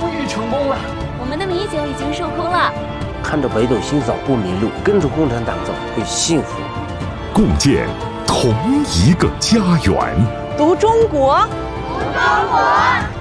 于成功了。 我们的米酒已经售空了。 看着北斗星早不迷路，跟着共产党走会幸福。 共建同一个家园。 读中国， 读中国。